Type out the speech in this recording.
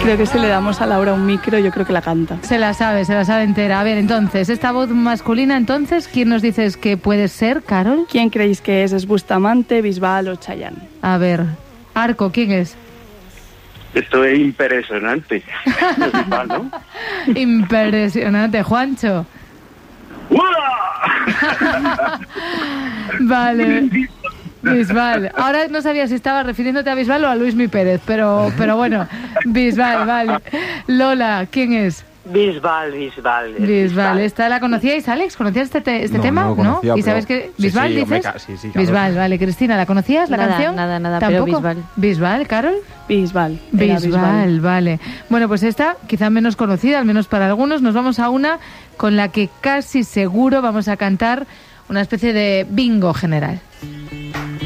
Creo que si le damos a Laura un micro, yo creo que la canta. Se la sabe entera. A ver, entonces, esta voz masculina, entonces, ¿quién nos dices que puede ser, Carol? ¿Quién creéis que es? ¿Es Bustamante, Bisbal o Chayanne? A ver, Arco, ¿quién es? Esto es impresionante. Bisbal, ¿no? Impresionante, Juancho. Vale. Bisbal. Ahora no sabía si estaba refiriéndote a Bisbal o a Luismi Pérez, pero bueno, Bisbal, vale. Lola, ¿quién es? Bisbal. ¿Esta la conocíais, Alex? ¿Conocías este tema? No, conocía, ¿Y sabes qué? ¿Bisbal sí, dices? Sí, claro. Bisbal, vale. Cristina, ¿la conocías la canción? Nada, ¿Tampoco? pero Bisbal. ¿Bisbal, Carol? Bisbal. Bisbal, vale. Bueno, pues esta, quizá menos conocida, al menos para algunos. Nos vamos a una con la que casi seguro vamos a cantar una especie de bingo general.